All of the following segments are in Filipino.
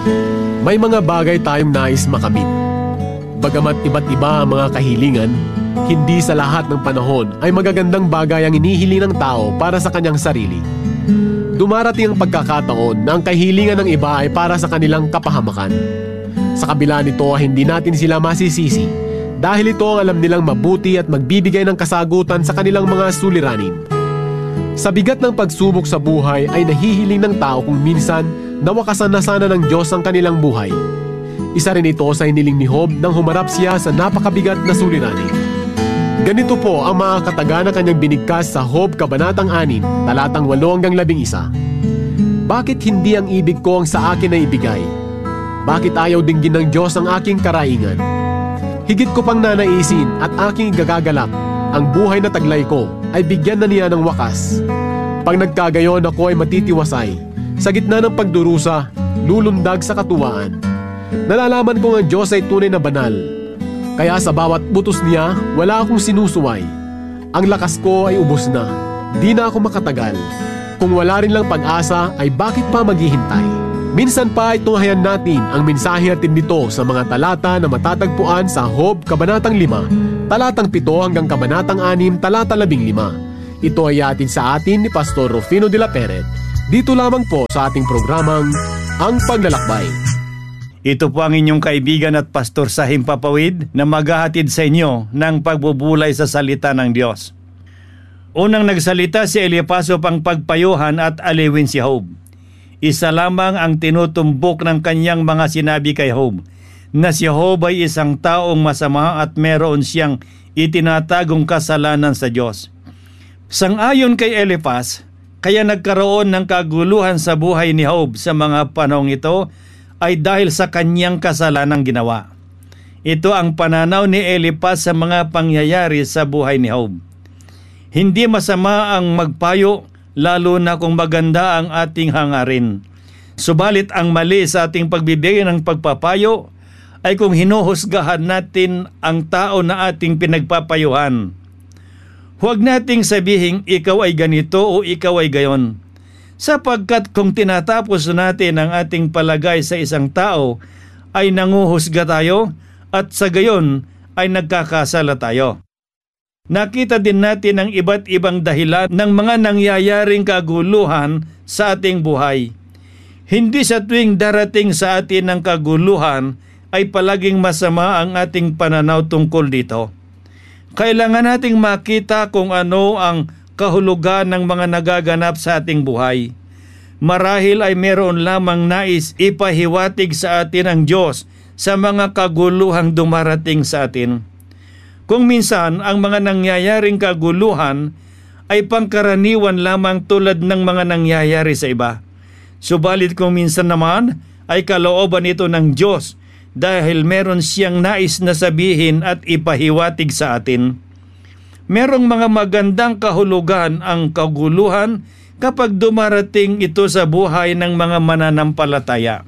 May mga bagay tayong nais makamit. Bagamat iba't iba ang mga kahilingan, hindi sa lahat ng panahon ay magagandang bagay ang inihiling ng tao para sa kanyang sarili. Dumarating ang pagkakataon na ang kahilingan ng iba ay para sa kanilang kapahamakan. Sa kabila nito ay hindi natin sila masisisi dahil ito ang alam nilang mabuti at magbibigay ng kasagutan sa kanilang mga suliranin. Sa bigat ng pagsubok sa buhay ay nahihiling ng tao kung minsan nawakasan na sana ng Diyos ang kanilang buhay. Isa rin ito sa hiniling ni Job nang humarap siya sa napakabigat na suliranin. Ganito po ang mga kataga na kanyang binigkas sa Job Kabanatang 6, talatang 8-11. Bakit hindi ang ibig ko ang sa akin na ibigay? Bakit ayaw dinggin ng Diyos ang aking karaingan? Higit ko pang nanaisin at aking igagagalak, ang buhay na taglay ko ay bigyan na niya ng wakas. Pag nagkagayon ako ay matitiwasay, sa gitna ng pagdurusa, lulundag sa katuwaan. Nalalaman ko ang Diyos ay tunay na banal. Kaya sa bawat butos niya, wala akong sinusuway. Ang lakas ko ay ubos na. Di na ako makatagal. Kung wala rin lang pag-asa, ay bakit pa maghihintay? Minsan pa ay tunghayan natin ang mensahe natin dito sa mga talata na matatagpuan sa Job Kabanatang 5, talatang 7 hanggang Kabanatang 6, talata 15. Ito ay atin sa atin ni Pastor Rufino de la Peret. Dito lamang po sa ating programang Ang Paglalakbay. Ito po ang inyong kaibigan at Pastor Sahim Papawid na maghahatid sa inyo ng pagbubulay sa salita ng Diyos. Unang nagsalita si Eliphaz upang pagpayuhan at aliwin si Job. Isa lamang ang tinutumbok ng kanyang mga sinabi kay Job, na si Job ay isang taong masama at meron siyang itinatagong kasalanan sa Diyos. Sang-ayon kay Eliphaz, kaya nagkaroon ng kaguluhan sa buhay ni Job sa mga panahong ito ay dahil sa kanyang kasalanang ginawa. Ito ang pananaw ni Eliphaz sa mga pangyayari sa buhay ni Job. Hindi masama ang magpayo, lalo na kung maganda ang ating hangarin. Subalit ang mali sa ating pagbibigay ng pagpapayo ay kung hinuhusgahan natin ang tao na ating pinagpapayuhan. Huwag nating sabihing ikaw ay ganito o ikaw ay gayon. Sapagkat kung tinatapos natin ang ating palagay sa isang tao, ay nanguhusga tayo at sa gayon ay nagkakasala tayo. Nakita din natin ang iba't ibang dahilan ng mga nangyayaring kaguluhan sa ating buhay. Hindi sa tuwing darating sa atin ang kaguluhan ay palaging masama ang ating pananaw tungkol dito. Kailangan nating makita kung ano ang kahulugan ng mga nagaganap sa ating buhay. Marahil ay meron lamang nais ipahiwatig sa atin ang Diyos sa mga kaguluhang dumarating sa atin. Kung minsan ang mga nangyayaring kaguluhan ay pangkaraniwan lamang tulad ng mga nangyayari sa iba. Subalit kung minsan naman ay kalooban ito ng Diyos dahil meron siyang nais na sabihin at ipahiwatig sa atin. Merong mga magandang kahulugan ang kaguluhan kapag dumarating ito sa buhay ng mga mananampalataya.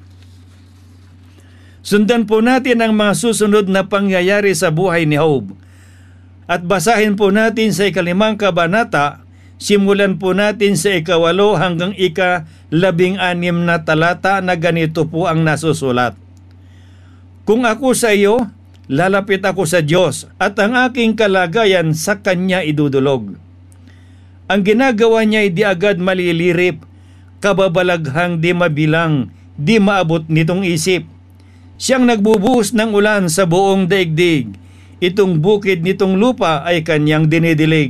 Sundan po natin ang mga susunod na pangyayari sa buhay ni Job. At basahin po natin sa 5 kabanata, simulan po natin sa 8 hanggang 16 na talata na ganito po ang nasusulat. Kung ako sa iyo, lalapit ako sa Diyos at ang aking kalagayan sa Kanya idudulog. Ang ginagawa niya ay di agad malilirip, kababalaghang di mabilang, di maabot nitong isip. Siyang nagbubuhos ng ulan sa buong daigdig, itong bukid nitong lupa ay Kanyang dinidilig.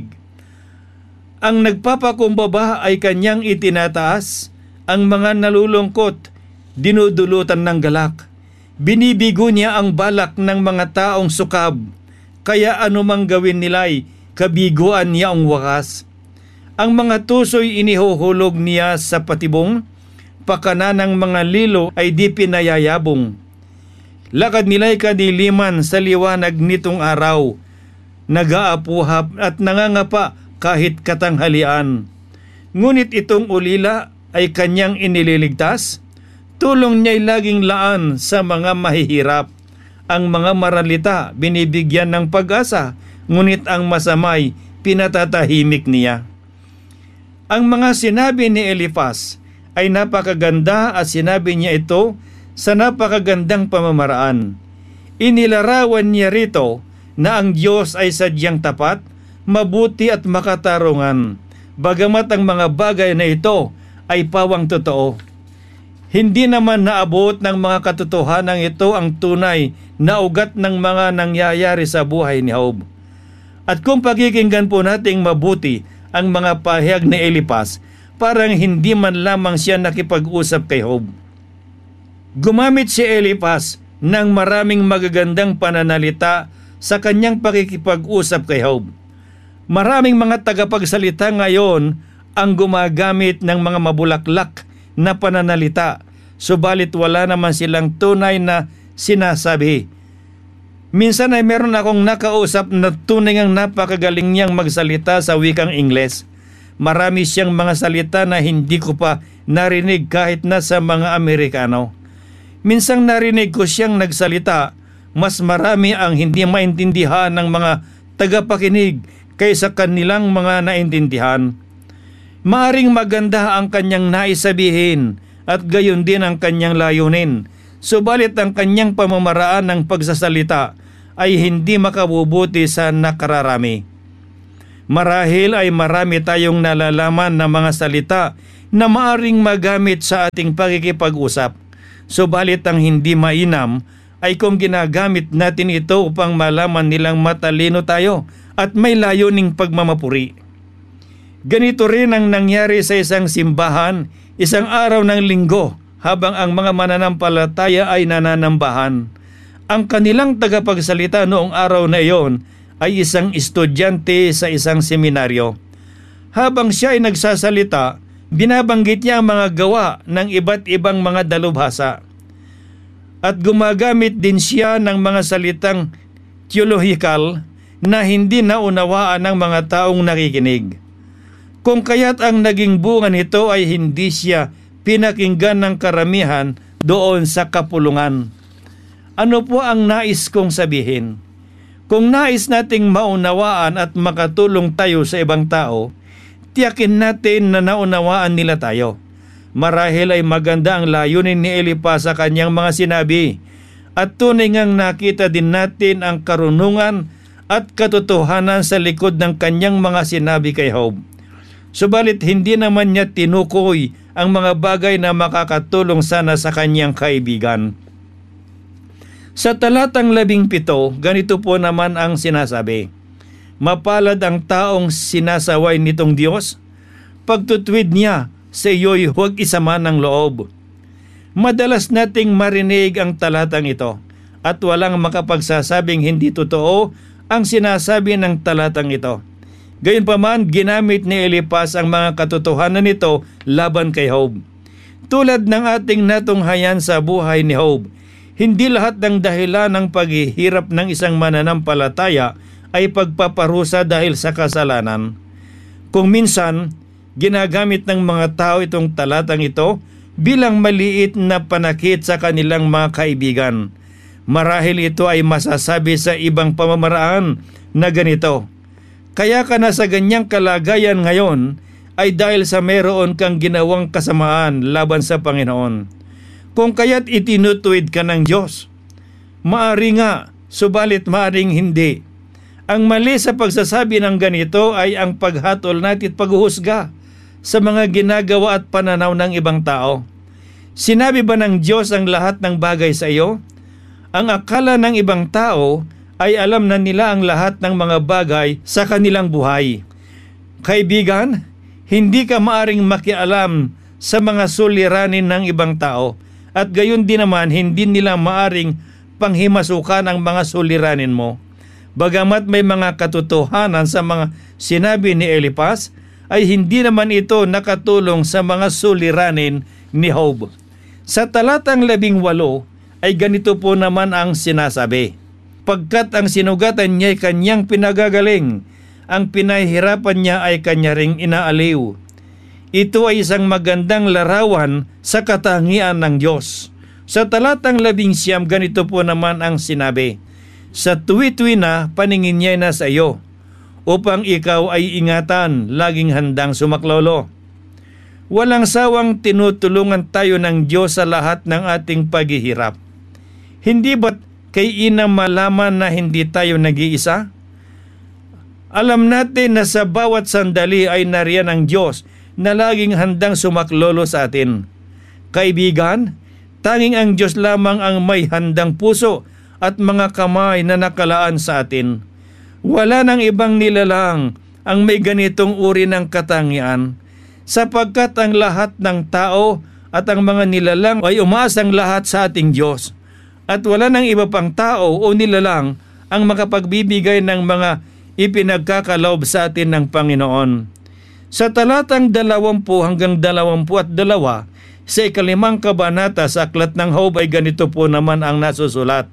Ang nagpapakumbaba ay Kanyang itinataas, ang mga nalulungkot, dinudulutan ng galak. Binibigo niya ang balak ng mga taong sukab, kaya anumang gawin nila'y kabiguan niya ang wakas. Ang mga tuso'y inihuhulog niya sa patibong, pakanan ng mga lilo ay di pinayayabong. Lakad nila'y kadiliman sa liwanag nitong araw, nag-aapuhap at nangangapa kahit katanghalian. Ngunit itong ulila ay Kanyang inililigtas, tulong niya'y laging laan sa mga mahihirap. Ang mga maralita binibigyan ng pag-asa, ngunit ang masamay pinatatahimik niya. Ang mga sinabi ni Eliphaz ay napakaganda at sinabi niya ito sa napakagandang pamamaraan. Inilarawan niya rito na ang Diyos ay sadyang tapat, mabuti at makatarungan, bagamat ang mga bagay na ito ay pawang totoo. Hindi naman naabot ng mga katotohanan ito ang tunay na ugat ng mga nangyayari sa buhay ni Job. At kung pakikinggan po nating mabuti ang mga pahayag ni Eliphaz, parang hindi man lamang siya nakipag-usap kay Job. Gumamit si Eliphaz ng maraming magagandang pananalita sa kanyang pakikipag-usap kay Job. Maraming mga tagapagsalita ngayon ang gumagamit ng mga mabulaklak na pananalita, subalit wala naman silang tunay na sinasabi. Minsan ay meron akong nakausap na tunay ngang napakagaling niyang magsalita sa wikang Ingles. Marami siyang mga salita na hindi ko pa narinig kahit na sa mga Amerikano. Minsang narinig ko siyang nagsalita, mas marami ang hindi maintindihan ng mga tagapakinig kaysa kanilang mga naintindihan. Maaring maganda ang kanyang naisabihin at gayon din ang kanyang layunin, subalit ang kanyang pamamaraan ng pagsasalita ay hindi makabubuti sa nakararami. Marahil ay marami tayong nalalaman na mga salita na maaring magamit sa ating pakikipag-usap, subalit ang hindi mainam ay kung ginagamit natin ito upang malaman nilang matalino tayo at may layuning pagmamapuri. Ganito rin ang nangyari sa isang simbahan, isang araw ng linggo habang ang mga mananampalataya ay nananambahan. Ang kanilang tagapagsalita noong araw na iyon ay isang estudyante sa isang seminaryo. Habang siya ay nagsasalita, binabanggit niya ang mga gawa ng iba't ibang mga dalubhasa. At gumagamit din siya ng mga salitang theological na hindi naunawaan ng mga taong nakikinig. Kung kaya't ang naging bunga nito ay hindi siya pinakinggan ng karamihan doon sa kapulungan. Ano po ang nais kong sabihin? Kung nais nating maunawaan at makatulong tayo sa ibang tao, tiyakin natin na naunawaan nila tayo. Marahil ay maganda ang layunin ni Eliphaz sa kanyang mga sinabi, at tunay ngang nakita din natin ang karunungan at katotohanan sa likod ng kanyang mga sinabi kay Job. Subalit hindi naman niya tinukoy ang mga bagay na makakatulong sana sa kanyang kaibigan. Sa talatang 17, ganito po naman ang sinasabi, mapalad ang taong sinasaway nitong Diyos, pagtutwid niya sa iyo'y huwag isama ng loob. Madalas nating marinig ang talatang ito at walang makapagsasabing hindi totoo ang sinasabi ng talatang ito. Gayunpaman, ginamit ni Eliphaz ang mga katotohanan nito laban kay Job. Tulad ng ating natunghayan sa buhay ni Job, hindi lahat ng dahilan ng paghihirap ng isang mananampalataya ay pagpaparusa dahil sa kasalanan. Kung minsan, ginagamit ng mga tao itong talatang ito bilang maliit na panakit sa kanilang mga kaibigan. Marahil ito ay masasabi sa ibang pamamaraan na ganito, kaya ka na sa ganyang kalagayan ngayon ay dahil sa meron kang ginawang kasamaan laban sa Panginoon. Kung kaya't itinutuwid ka ng Diyos. Maari nga, subalit maaring hindi. Ang mali sa pagsasabi ng ganito ay ang paghatol natin at paghuhusga sa mga ginagawa at pananaw ng ibang tao. Sinabi ba ng Diyos ang lahat ng bagay sa iyo? Ang akala ng ibang tao ay alam na nila ang lahat ng mga bagay sa kanilang buhay. Kaibigan, hindi ka maaring makialam sa mga suliranin ng ibang tao at gayon din naman hindi nila maaring panghimasukan ang mga suliranin mo. Bagamat may mga katotohanan sa mga sinabi ni Eliphaz, ay hindi naman ito nakatulong sa mga suliranin ni Job. Sa talatang 18 ay ganito po naman ang sinasabi, pagkat ang sinugatan niya ay kanyang pinagagaling, ang pinahirapan niya ay kanya ring inaaliw. Ito ay isang magandang larawan sa katangian ng Diyos. Sa talatang 19, ganito po naman ang sinabi, sa tuwi-tuwi na paningin niya na sa iyo, upang ikaw ay ingatan, laging handang sumaklolo. Walang sawang tinutulungan tayo ng Diyos sa lahat ng ating paghihirap. Hindi ba't kay ina malaman na hindi tayo nag-iisa? Alam natin na sa bawat sandali ay nariyan ang Diyos na laging handang sumaklolo sa atin. Kaibigan, tanging ang Diyos lamang ang may handang puso at mga kamay na nakalaan sa atin. Wala nang ibang nilalang ang may ganitong uri ng katangian, sapagkat ang lahat ng tao at ang mga nilalang ay umaasang lahat sa ating Diyos. At wala nang iba pang tao o nilalang ang makapagbibigay ng mga ipinagkakaloob sa atin ng Panginoon. Sa talatang 20 hanggang 22 sa 5 kabanata sa Aklat ng Hiob ay ganito po naman ang nasusulat.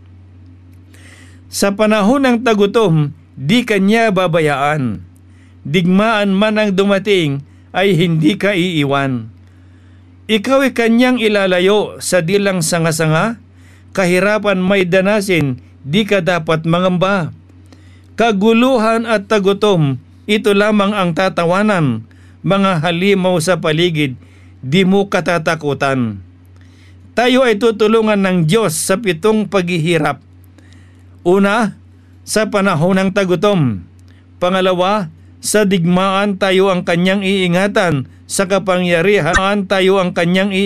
Sa panahon ng tagutom, di kanya babayaan. Digmaan man ang dumating, ay hindi ka iiwan. Ikaw ay kanyang ilalayo sa dilang sanga-sanga, kahirapan may danasin, di ka dapat mangamba. Kaguluhan at tagutom, ito lamang ang tatawanan, mga halimaw sa paligid, di mo katatakutan. Tayo ay tutulungan ng Diyos sa 7 paghihirap. Una, sa panahon ng tagutom. Pangalawa, sa digmaan tayo ang kanyang iingatan, sa kapangyarihan tayo ang kanyang